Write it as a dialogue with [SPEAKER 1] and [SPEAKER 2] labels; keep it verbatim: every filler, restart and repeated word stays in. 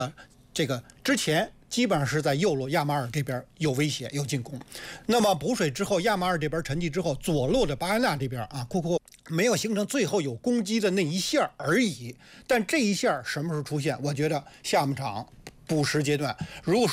[SPEAKER 1] 这个之前基本上是在右路亚马尔这边有威胁有进攻，那么补水之后，亚马尔这边沉寂之后，左路的巴安纳这边啊，库库没有形成最后有攻击的那一下而已。但这一下什么时候出现？我觉得下半场补时阶段，如果说